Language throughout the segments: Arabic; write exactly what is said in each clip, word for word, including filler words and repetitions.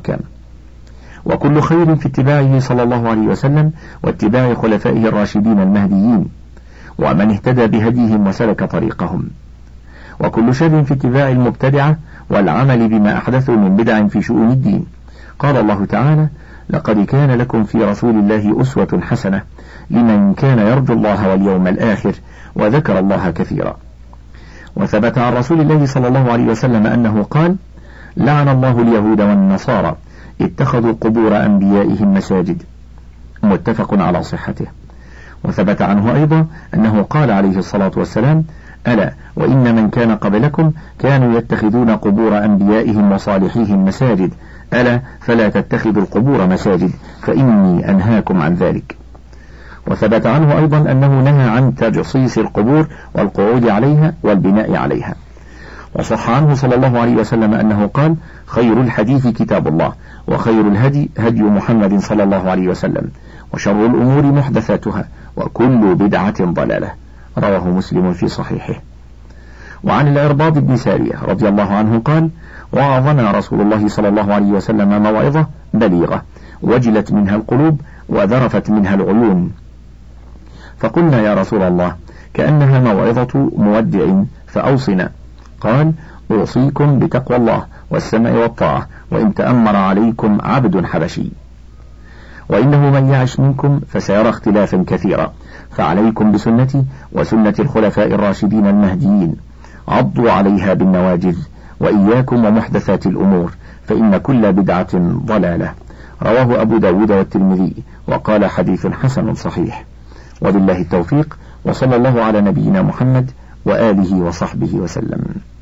الأحكام. وكل خير في اتباعه صلى الله عليه وسلم واتباع خلفائه الراشدين المهديين ومن اهتدى بهديهم وسلك طريقهم، وكل شر في اتباع المبتدعة والعمل بما أحدثوا من بدع في شؤون الدين. قال الله تعالى: لقد كان لكم في رسول الله أسوة حسنة لمن كان يرجو الله واليوم الآخر وذكر الله كثيرا. وثبت عن رسول الله صلى الله عليه وسلم أنه قال: لعن الله اليهود والنصارى اتخذوا قبور أنبيائهم مساجد، متفق على صحته. وثبت عنه أيضا أنه قال عليه الصلاة والسلام: ألا وإن من كان قبلكم كانوا يتخذون قبور أنبيائهم وصالحيهم مساجد، ألا فلا تتخذوا القبور مساجد فإني أنهاكم عن ذلك. وثبت عنه أيضا أنه نهى عن تجصيص القبور والقعود عليها والبناء عليها. وصح عنه صلى الله عليه وسلم أنه قال: خير الحديث كتاب الله، وخير الهدي هدي محمد صلى الله عليه وسلم، وشر الأمور محدثاتها، وكل بدعة ضلالة. رواه مسلم في صحيحه. وعن العرباض بن سارية رضي الله عنه قال: وعظنا رسول الله صلى الله عليه وسلم موعظة بليغة وجلت منها القلوب وذرفت منها العيون، فقلنا: يا رسول الله، كأنها موعظة مودع فأوصنا. قال: أوصيكم بتقوى الله والسمع والطاعة وإن تأمر عليكم عبد حبشي، وإنه من يعش منكم فسيرى اختلافا كثيرا، فعليكم بسنتي وسنة الخلفاء الراشدين المهديين، عضوا عليها بالنواجذ، وإياكم ومحدثات الأمور فإن كل بدعة ضلالة. رواه أبو داود والترمذي وقال: حديث حسن صحيح. وبالله التوفيق، وصلى الله على نبينا محمد وآله وصحبه وسلم.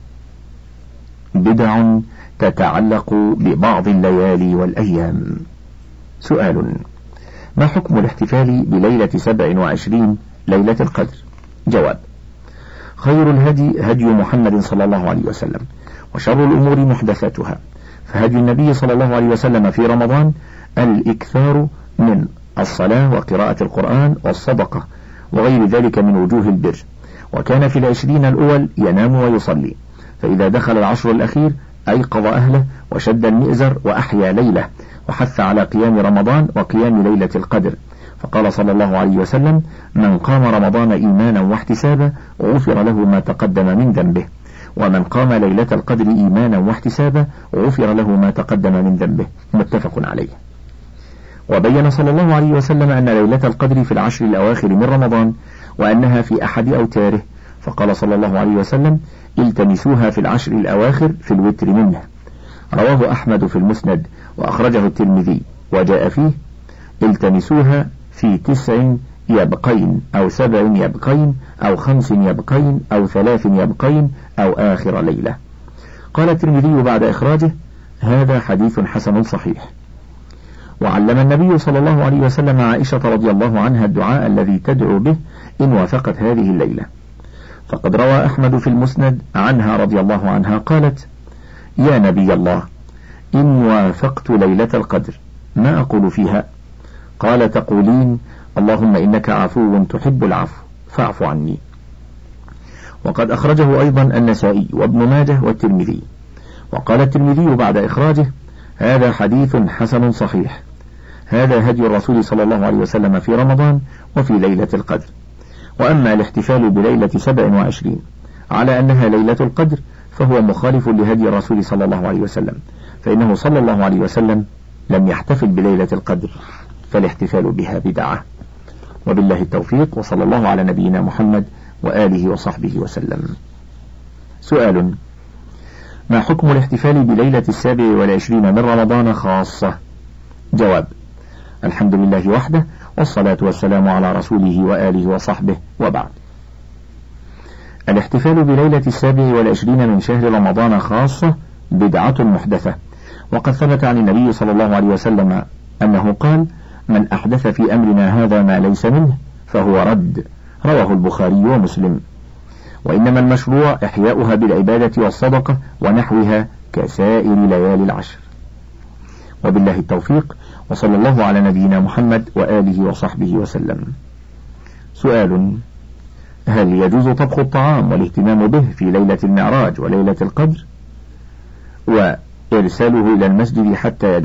بدع تتعلق ببعض الليالي والأيام. سؤال: ما حكم الاحتفال بليلة سبع وعشرين ليلة القدر؟ جواب: خير الهدي هدي محمد صلى الله عليه وسلم، وشر الأمور محدثاتها، فهدي النبي صلى الله عليه وسلم في رمضان الإكثار من الصلاة وقراءة القرآن والصدقة وغير ذلك من وجوه البر، وكان في العشرين الأول ينام ويصلي، فإذا دخل العشر الأخير أيقظ أهله وشد المئزر وأحيا ليلة، وحث على قيام رمضان وقيام ليلة القدر، فقال صلى الله عليه وسلم: من قام رمضان إيمانا واحتسابا غفر له ما تقدم من ذنبه، ومن قام ليلة القدر إيمانا واحتسابا غفر له ما تقدم من ذنبه، متفق عليه. وبين صلى الله عليه وسلم أن ليلة القدر في العشر الأواخر من رمضان، وأنها في أحد أوتاره، فقال صلى الله عليه وسلم: التمسوها في العشر الأواخر في الوتر منه. رواه أحمد في المسند وأخرجه الترمذي، وجاء فيه: التمسوها في تسع يبقين أو سبع يبقين أو خمس يبقين أو ثلاث يبقين أو آخر ليلة. قال الترمذي بعد إخراجه: هذا حديث حسن صحيح. وعلم النبي صلى الله عليه وسلم عائشة رضي الله عنها الدعاء الذي تدعو به إن وافقت هذه الليلة، فقد روى أحمد في المسند عنها رضي الله عنها قالت: يا نبي الله، إن وافقت ليلة القدر ما أقول فيها؟ قال: تقولين: اللهم إنك عفو تحب العفو فاعف عني. وقد أخرجه أيضا النسائي وابن ماجه والترمذي. وقال الترمذي بعد إخراجه: هذا حديث حسن صحيح. هذا هدي الرسول صلى الله عليه وسلم في رمضان وفي ليلة القدر. وأما الاحتفال بليلة سبع وعشرين على أنها ليلة القدر فهو مخالف لهدي الرسول صلى الله عليه وسلم، فإنه صلى الله عليه وسلم لم يحتفل بليلة القدر، فالاحتفال بها بدعة. وبالله التوفيق، وصلى الله على نبينا محمد وآله وصحبه وسلم. سؤال: ما حكم الاحتفال بليلة السابع والعشرين من رمضان خاصة؟ جواب: الحمد لله وحده، والصلاة والسلام على رسوله وآله وصحبه، وبعد. الاحتفال بليلة السابع والعشرين من شهر رمضان خاصة بدعة محدثة، وقد ثبت عن النبي صلى الله عليه وسلم أنه قال: من أحدث في أمرنا هذا ما ليس منه فهو رد. رواه البخاري ومسلم. وإنما المشروع إحياؤها بالعبادة والصدقة ونحوها كسائر ليالي العشر. وبالله التوفيق، وصلى الله على نبينا محمد وآله وصحبه وسلم. سؤال: هل يجوز طبخ الطعام والاهتمام به في ليلة المعراج وليلة القدر وإرساله إلى المسجد حتى